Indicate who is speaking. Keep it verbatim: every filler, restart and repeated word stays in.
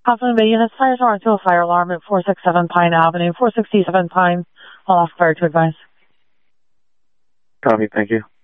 Speaker 1: Confident Bay units, fire tower to a fire alarm at four sixty-seven Pine Avenue, four sixty-seven Pine. I'll ask fire to advise.
Speaker 2: Copy, thank you.